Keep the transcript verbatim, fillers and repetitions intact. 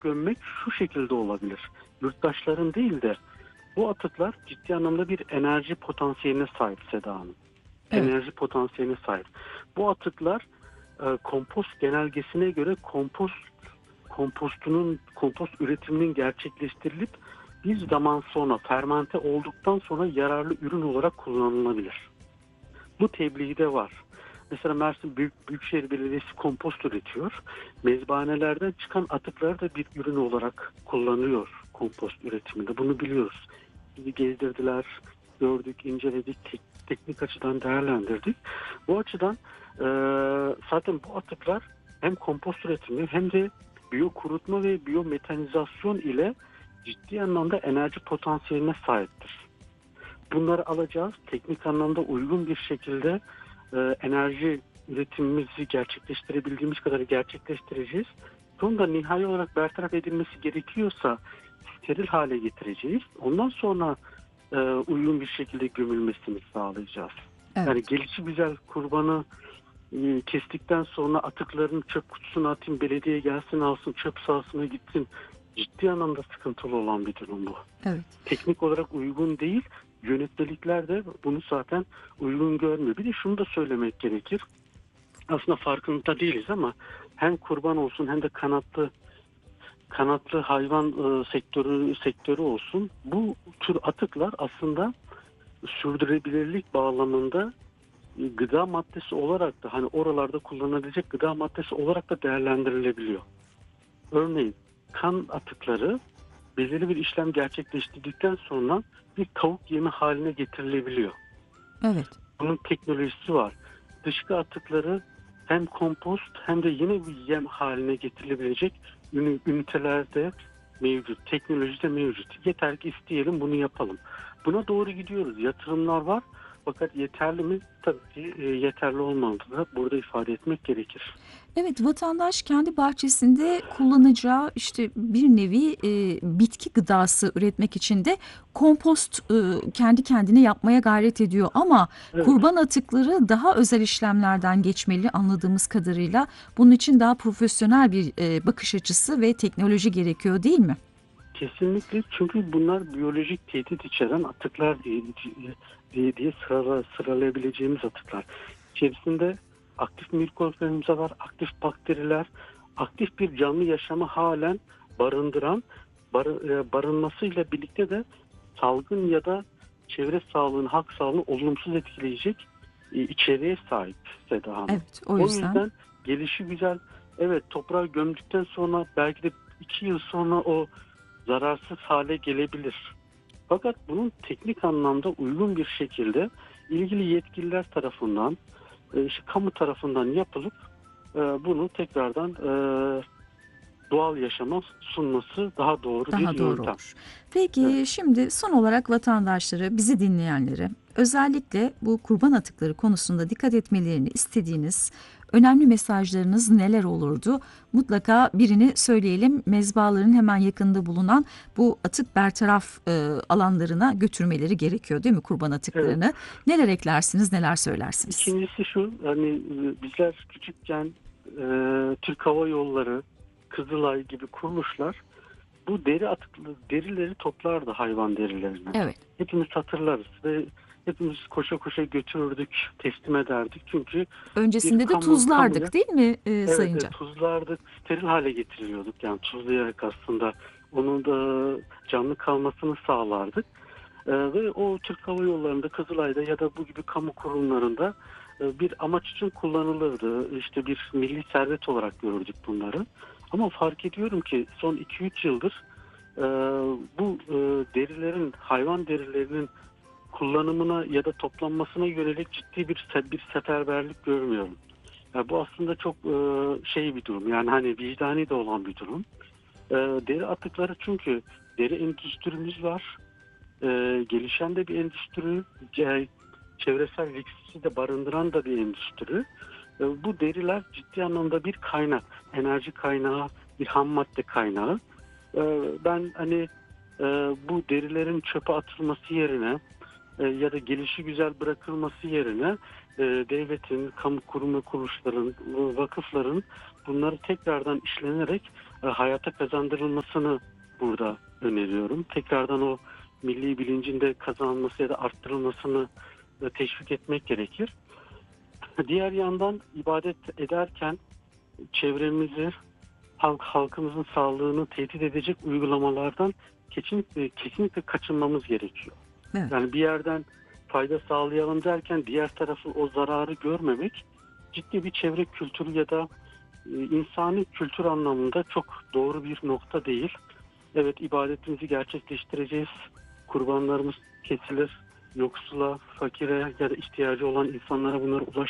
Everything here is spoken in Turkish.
gömmek şu şekilde olabilir. Yurttaşların değil de bu atıklar ciddi anlamda bir enerji potansiyeline sahip Seda Hanım. Evet. Enerji potansiyeline sahip. Bu atıklar e, kompost genelgesine göre kompost kompostunun kompost üretiminin gerçekleştirilip bir zaman sonra fermente olduktan sonra yararlı ürün olarak kullanılabilir. Bu tebliği de var. Mesela Mersin Büyük, Büyükşehir Belediyesi kompost üretiyor. Mezbahanelerden çıkan atıkları da bir ürün olarak kullanıyor kompost üretiminde. Bunu biliyoruz. Bizi gezdirdiler, gördük, inceledik, tek, teknik açıdan değerlendirdik. Bu açıdan e, zaten bu atıklar hem kompost üretimi hem de biyo kurutma ve biyometanizasyon ile ciddi anlamda enerji potansiyeline sahiptir. Bunları alacağız, teknik anlamda uygun bir şekilde e, enerji üretimimizi gerçekleştirebildiğimiz kadar gerçekleştireceğiz. Sonra nihai olarak bertaraf edilmesi gerekiyorsa steril hale getireceğiz. Ondan sonra e, uygun bir şekilde gömülmesini sağlayacağız. Evet. Yani gelişi güzel kurbanı e, kestikten sonra atıklarını çöp kutusuna atayım, belediye gelsin alsın, çöp sahasına gitsin. Ciddi anlamda sıkıntılı olan bir durum bu. Evet. Teknik olarak uygun değil. Yönetmelikler de bunu zaten uygun görmüyor. Bir de şunu da söylemek gerekir. Aslında farkında değiliz ama hem kurban olsun hem de kanatlı kanatlı hayvan e, sektörü sektörü olsun, bu tür atıklar aslında sürdürülebilirlik bağlamında e, gıda maddesi olarak da hani oralarda kullanılabilecek gıda maddesi olarak da değerlendirilebiliyor. Örneğin kan atıkları belirli bir işlem gerçekleştirdikten sonra bir tavuk yemi haline getirilebiliyor. Evet. Bunun teknolojisi var. Dışkı atıkları hem kompost hem de yine bir yem haline getirilebilecek ünitelerde mevcut. Teknolojide mevcut. Yeter ki isteyelim, bunu yapalım. Buna doğru gidiyoruz. Yatırımlar var. Fakat yeterli mi? Tabii ki yeterli olmadığını burada ifade etmek gerekir. Evet, vatandaş kendi bahçesinde kullanacağı işte bir nevi e, bitki gıdası üretmek için de kompost e, kendi kendine yapmaya gayret ediyor. Ama Evet. kurban atıkları daha özel işlemlerden geçmeli anladığımız kadarıyla. Bunun için daha profesyonel bir e, bakış açısı ve teknoloji gerekiyor, değil mi? Kesinlikle, çünkü bunlar biyolojik tehdit içeren atıklar diye diye, diye sırala, sıralayabileceğimiz atıklar. İçerisinde aktif mikrofilmimize var, aktif bakteriler, aktif bir canlı yaşamı halen barındıran, bar, barınmasıyla birlikte de salgın ya da çevre sağlığını, halk sağlığını olumsuz etkileyecek içeriğe sahip Seda Hanım. Evet, o O yüzden. yüzden gelişi güzel, evet, toprağa gömdükten sonra belki de iki yıl sonra o zararsız hale gelebilir. Fakat bunun teknik anlamda uygun bir şekilde ilgili yetkililer tarafından, işte kamu tarafından yapılıp bunu tekrardan doğal yaşama sunması daha doğru Daha bir doğru yöntem. olur. Peki, Evet. şimdi son olarak vatandaşlara, bizi dinleyenlere özellikle bu kurban atıkları konusunda dikkat etmelerini istediğiniz önemli mesajlarınız neler olurdu? Mutlaka birini söyleyelim. Mezbahaların hemen yakında bulunan bu atık bertaraf e, alanlarına götürmeleri gerekiyor, değil mi, kurban atıklarını? Evet. Neler eklersiniz, neler söylersiniz? İkincisi şu, hani bizler küçükken e, Türk Hava Yolları, Kızılay gibi kuruluşlar bu deri atıkları, derileri toplardı, hayvan derilerini. Evet. Hepimiz hatırlarız ve hepimiz koşa koşa götürürdük, teslim ederdik. Çünkü öncesinde de kamu, tuzlardık kamuya, değil mi e, evet, sayınca? evet, tuzlardık, steril hale getiriyorduk. Yani tuzlayarak aslında onun da canlı kalmasını sağlardık. Ee, ve o Türk Hava Yolları'nda, Kızılay'da ya da bu gibi kamu kurumlarında e, bir amaç için kullanılırdı. İşte bir milli servet olarak görürdük bunları. Ama fark ediyorum ki son iki üç yıldır e, bu e, derilerin, hayvan derilerinin kullanımına ya da toplanmasına yönelik ciddi bir bir seferberlik görmüyorum. Yani bu aslında çok e, şey bir durum. Yani hani vicdani de olan bir durum. E, deri atıkları, çünkü deri endüstrimiz var. E, gelişen de bir endüstri, e, çevresel risksi de barındıran da bir endüstri. E, bu deriler ciddi anlamda bir kaynak, enerji kaynağı, bir ham madde kaynağı. E, ben hani e, bu derilerin çöpe atılması yerine e, ya da gelişi güzel bırakılması yerine e, devletin, kamu kurum ve kuruluşların, vakıfların bunları tekrardan işlenerek e, hayata kazandırılmasını burada öneriyorum. Tekrardan o milli bilincin de kazanılması ya da arttırılmasını e, teşvik etmek gerekir. Diğer yandan ibadet ederken çevremizi, halk halkımızın sağlığını tehdit edecek uygulamalardan kesinlikle, kesinlikle kaçınmamız gerekiyor. Evet. Yani bir yerden fayda sağlayalım derken diğer tarafı o zararı görmemek ciddi bir çevre kültürü ya da e, insani kültür anlamında çok doğru bir nokta değil. Evet, ibadetimizi gerçekleştireceğiz. Kurbanlarımız kesilir. Yoksula, fakire ya da ihtiyacı olan insanlara bunları